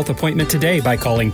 health appointment today by calling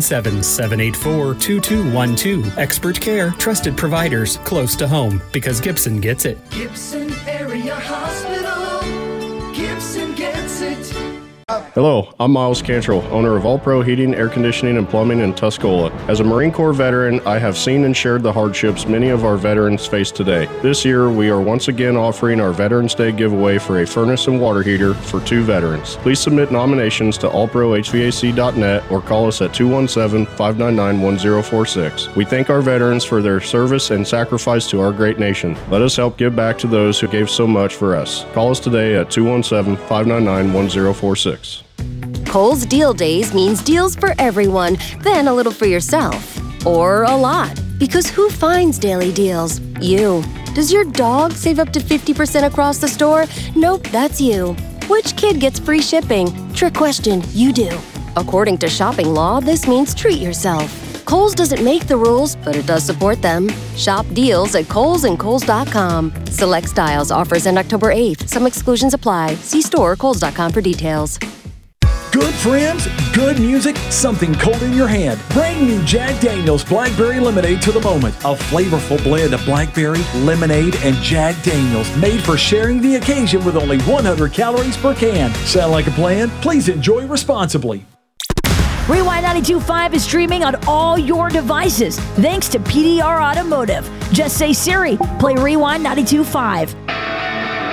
217-784-2212. Expert care, trusted providers, close to home, because Gibson gets it. Gibson Area Hospital. Gibson gets it. Hello, I'm Miles Cantrell, owner of All Pro Heating, Air Conditioning, and Plumbing in Tuscola. As a Marine Corps veteran, I have seen and shared the hardships many of our veterans face today. This year, we are once again offering our Veterans Day giveaway for a furnace and water heater for 2 veterans. Please submit nominations to allprohvac.net or call us at 217-599-1046. We thank our veterans for their service and sacrifice to our great nation. Let us help give back to those who gave so much for us. Call us today at 217-599-1046. Kohl's Deal Days means deals for everyone, then a little for yourself. Or a lot, because who finds daily deals? You. Does your dog save up to 50% across the store? Nope, that's you. Which kid gets free shipping? Trick question, you do. According to shopping law, this means treat yourself. Kohl's doesn't make the rules, but it does support them. Shop deals at Kohl's and Kohl's.com. Select styles offers end October 8th. Some exclusions apply. See store or Kohl's.com for details. Good friends, good music, something cold in your hand. Bring new Jack Daniel's Blackberry Lemonade to the moment. A flavorful blend of blackberry, lemonade, and Jack Daniel's, made for sharing the occasion with only 100 calories per can. Sound like a plan? Please enjoy responsibly. Rewind 92.5 is streaming on all your devices, thanks to PDR Automotive. Just say, Siri, play Rewind 92.5.